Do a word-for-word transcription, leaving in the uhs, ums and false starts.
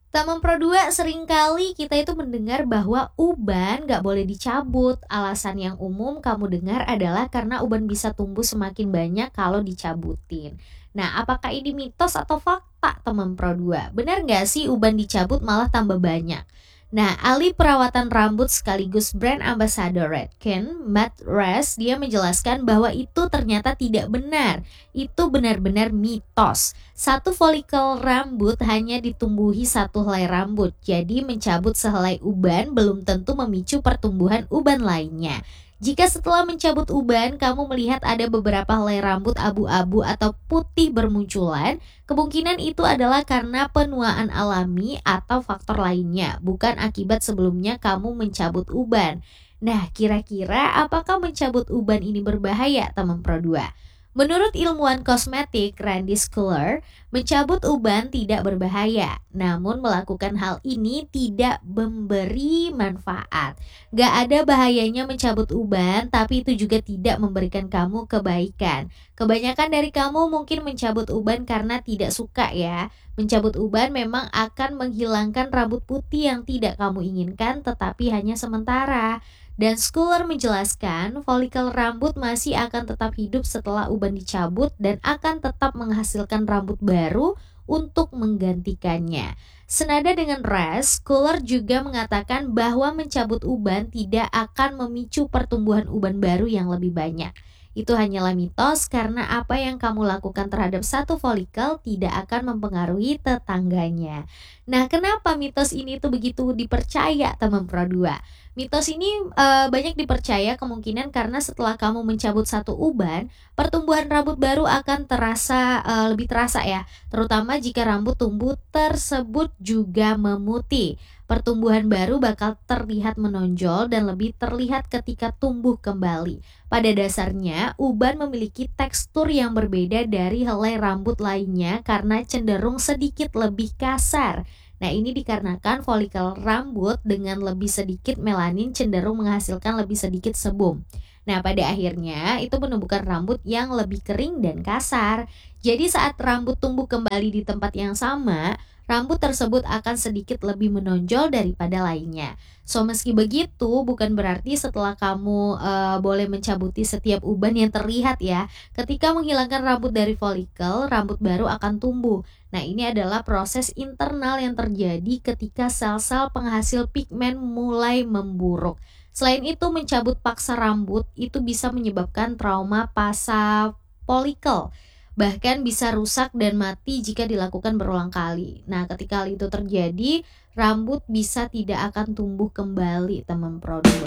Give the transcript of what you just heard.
Taman Pro dua, seringkali kita itu mendengar bahwa uban nggak boleh dicabut. Alasan yang umum kamu dengar adalah karena uban bisa tumbuh semakin banyak kalau dicabutin. Nah, apakah ini mitos atau fakta, teman Pro dua? Benar nggak sih uban dicabut malah tambah banyak? Nah, ahli perawatan rambut sekaligus brand ambassador Redken, Matt Rest, dia menjelaskan bahwa itu ternyata tidak benar. Itu benar-benar mitos. Satu folikel rambut hanya ditumbuhi satu helai rambut, jadi mencabut sehelai uban belum tentu memicu pertumbuhan uban lainnya. Jika setelah mencabut uban, kamu melihat ada beberapa helai rambut abu-abu atau putih bermunculan, kemungkinan itu adalah karena penuaan alami atau faktor lainnya, bukan akibat sebelumnya kamu mencabut uban. Nah, kira-kira apakah mencabut uban ini berbahaya, teman Pro dua? Menurut ilmuwan kosmetik Randy Schuller, mencabut uban tidak berbahaya, namun melakukan hal ini tidak memberi manfaat. Gak ada bahayanya mencabut uban, tapi itu juga tidak memberikan kamu kebaikan. Kebanyakan dari kamu mungkin mencabut uban karena tidak suka ya. Mencabut uban memang akan menghilangkan rambut putih yang tidak kamu inginkan, tetapi hanya sementara. Dan Schuller menjelaskan, folikel rambut masih akan tetap hidup setelah uban dicabut dan akan tetap menghasilkan rambut baru untuk menggantikannya. Senada dengan Rest, Schuller juga mengatakan bahwa mencabut uban tidak akan memicu pertumbuhan uban baru yang lebih banyak. Itu hanyalah mitos karena apa yang kamu lakukan terhadap satu folikel tidak akan mempengaruhi tetangganya. Nah, kenapa mitos ini tuh begitu dipercaya, teman Pro dua? Mitos ini e, banyak dipercaya kemungkinan karena setelah kamu mencabut satu uban, pertumbuhan rambut baru akan terasa e, lebih terasa ya, terutama jika rambut tumbuh tersebut juga memutih. Pertumbuhan baru bakal terlihat menonjol dan lebih terlihat ketika tumbuh kembali. Pada dasarnya, uban memiliki tekstur yang berbeda dari helai rambut lainnya karena cenderung sedikit lebih kasar. Nah, ini dikarenakan folikel rambut dengan lebih sedikit melanin cenderung menghasilkan lebih sedikit sebum. Nah, pada akhirnya itu menumbuhkan rambut yang lebih kering dan kasar. Jadi saat rambut tumbuh kembali di tempat yang sama, rambut tersebut akan sedikit lebih menonjol daripada lainnya. So, meski begitu, bukan berarti setelah kamu e, boleh mencabuti setiap uban yang terlihat ya. Ketika menghilangkan rambut dari folikel, rambut baru akan tumbuh. Nah, ini adalah proses internal yang terjadi ketika sel-sel penghasil pigmen mulai memburuk. Selain itu, mencabut paksa rambut itu bisa menyebabkan trauma pasa folikel. Bahkan bisa rusak dan mati jika dilakukan berulang kali. Nah, ketika hal itu terjadi, rambut bisa tidak akan tumbuh kembali, teman Pro dua.